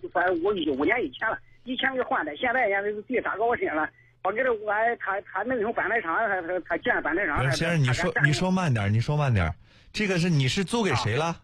反正5年以前了，以前给换的，现在人家地打高我身了。我给他他弄成板材厂，他建板材厂。 先生，你说慢点，这个你是租给谁了？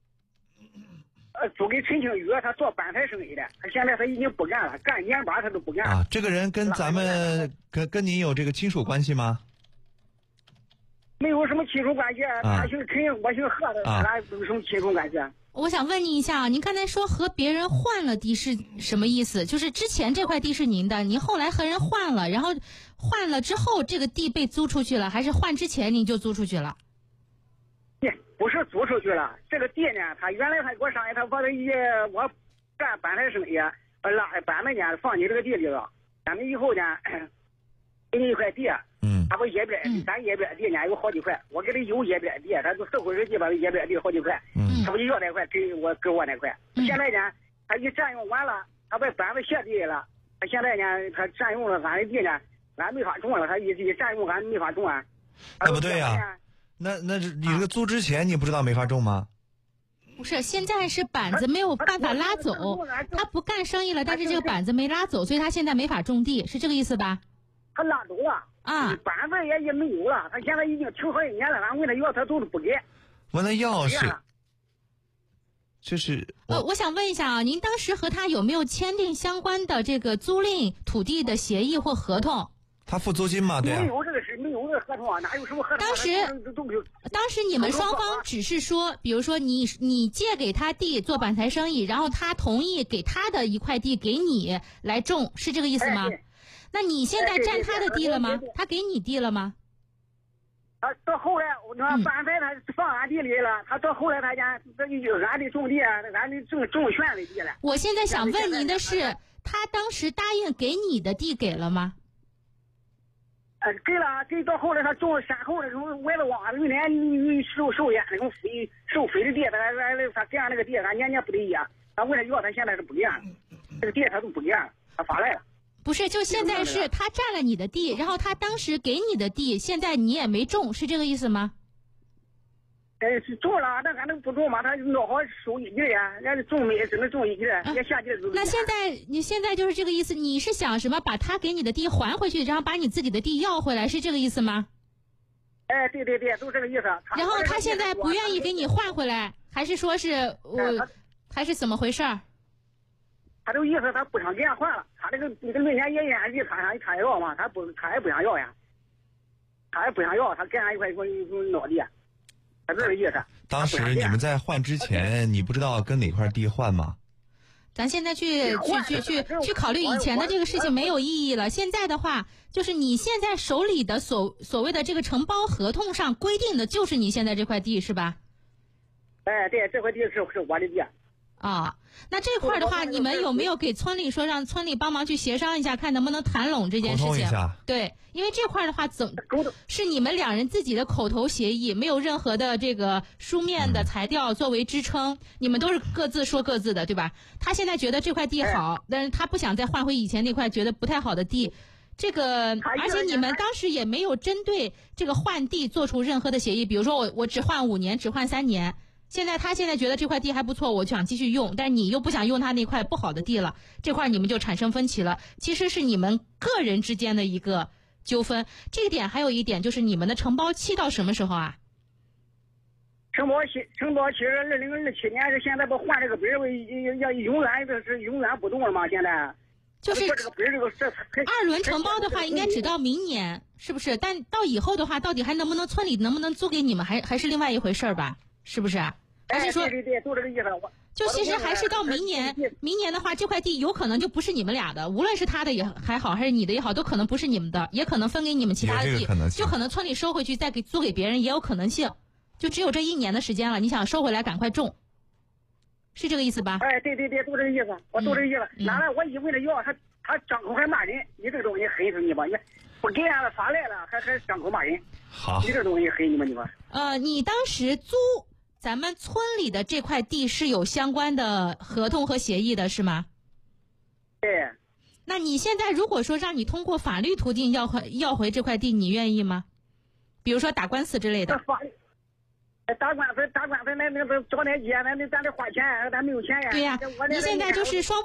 租给陈庆宇，他做板材生意的，他现在他已经不干了，干年把他都不干了。 啊，这个人跟咱们跟您有这个亲属关系吗？ 没有什么亲属关系，他姓陈，我姓贺的，咱俩有什么亲属关系？ 我想问您一下，您刚才说和别人换了地是什么意思？就是之前这块地是您的，您后来和人换了，然后换了之后这个地被租出去了，还是换之前您就租出去了？ 不是租出去了，这个地呢，他原来他给我商量，他把我干板材生意，拉板子呢放你这个地里头，完了以后呢，给你一块地。他不野边地，咱野边地呢有好几块，我给他有野边地，他就社会人地吧，野边地好几块，他不就要那块给我那块。现在呢，他一占用完了，他把板子卸地了，他现在呢，他占用了俺的地呢，俺没法种了，他一占用俺没法种啊。 那不对呀，那你这个租之前你不知道没法种吗？ 不是，现在是板子没有办法拉走，他不干生意了，但是这个板子没拉走，所以他现在没法种地，是这个意思吧？ 他拉走了。板子也没有了，他现在已经停好几年了，俺问他要，他都是不给。 问他要就是我想问一下啊，您当时和他有没有签订相关的这个租赁土地的协议或合同？ 他付租金吗？对啊。 没有这个事，没有这个合同啊，哪有什么合同？ 当时你们双方只是说，比如说你借给他地做板材生意，然后他同意给他的一块地给你来种，是这个意思吗？那你现在占他的地了吗？他给你地了吗？ 到后来我说板材他放俺地里了，他到后来他家俺的种地，俺的种圈的地了。 我现在想问您的是，他当时答应给你的地给了吗？ 给了，给到后来他种山后那种歪了网，有年你收烟那种收费的地，他给俺那个地，俺年不得意啊。他问他要，他现在是不给俺，这个地他都不给俺，他发来了。 不是，就现在是他占了你的地，然后他当时给你的地，现在你也没种，是这个意思吗？ 是种了，那俺能不种吗？他弄好收一季呀，人家种没只能种一季，也下季都。 那你现在就是这个意思，你是想什么？把他给你的地还回去，然后把你自己的地要回来，是这个意思吗？ 对，都这个意思。 然后他现在不愿意给你换回来，还是说是还是怎么回事？ 他这个意思，他不想给俺换了。他这个论年也愿意，他也要嘛，他也不想要呀，他也不想要，他跟俺一块闹地，他这个意思。 当时你们在换之前，你不知道跟哪块地换吗？ 咱现在去考虑以前的这个事情没有意义了。现在的话，就是你现在手里的所谓的这个承包合同上规定的就是你现在这块地是吧？ 对，这块地是我的地。 那这块的话，你们有没有给村里说让村里帮忙去协商一下，看能不能谈拢这件事情？ 沟通一下。 对，因为这块的话，是你们两人自己的口头协议，没有任何的这个书面的材料作为支撑，你们都是各自说各自的，对吧？他现在觉得这块地好，但是他不想再换回以前那块觉得不太好的地。这个，而且你们当时也没有针对这个换地做出任何的协议，比如说我只换5年，只换3年。他现在觉得这块地还不错，我想继续用，但是你又不想用他那块不好的地了，这块你们就产生分歧了。其实是你们个人之间的一个纠纷。这个点还有一点就是你们的承包期到什么时候啊？ 承包期2027年是现在不换这个本要永远不动了吗？现在就是这个本 2轮承包的话，应该只到明年，是不是？但到以后的话，到底还能不能村里能不能租给你们，还是另外一回事吧？是不是？还是说， 对，都这个意思。 就其实还是到明年，明年的话，这块地有可能就不是你们俩的，无论是他的也还好，还是你的也好，都可能不是你们的，也可能分给你们其他的地，就可能村里收回去再租给别人，也有可能性。就只有这1年的时间了，你想收回来赶快种，是这个意思吧？ 对，都这个意思，我都这个意思。哪来我一问他要，他张口还骂人，你这个东西黑死你吧？你不给俺了发来了，还张口骂人。 好， 你这东西黑你们。 你当时租咱们村里的这块地是有相关的合同和协议的是吗？ 对。 那你现在如果说让你通过法律途径要回这块地，你愿意吗？比如说打官司之类的。 打官司，那找那咱得花钱，咱没有钱呀。 对呀，你现在就是双